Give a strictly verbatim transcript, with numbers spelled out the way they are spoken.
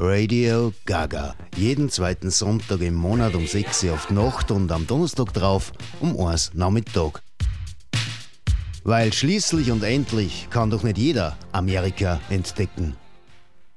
Radio Gaga. Jeden zweiten Sonntag im Monat um sechs Uhr auf die Nacht und am Donnerstag drauf um eins Uhr Nachmittag. Weil schließlich und endlich kann doch nicht jeder Amerika entdecken.